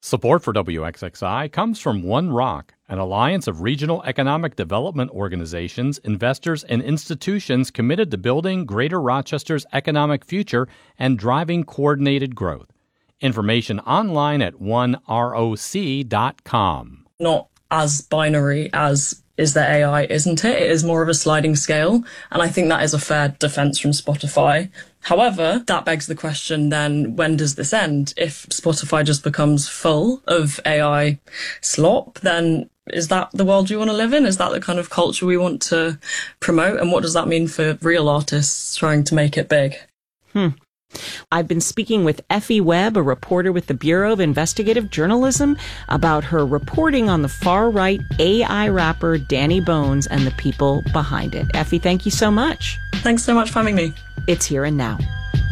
Support for WXXI comes from One Rock, an alliance of regional economic development organizations, investors, and institutions committed to building Greater Rochester's economic future and driving coordinated growth. Information online at oneroc.com. Not as binary as is there AI, isn't it? It is more of a sliding scale, and I think that is a fair defense from Spotify. However, that begs the question then, when does this end? If Spotify just becomes full of AI slop, then is that the world you want to live in? Is that the kind of culture we want to promote? And what does that mean for real artists trying to make it big? I've been speaking with Effie Webb, a reporter with the Bureau of Investigative Journalism, about her reporting on the far-right AI rapper Danny Bones and the people behind it. Effie, thank you so much. Thanks so much for having me. It's Here and Now.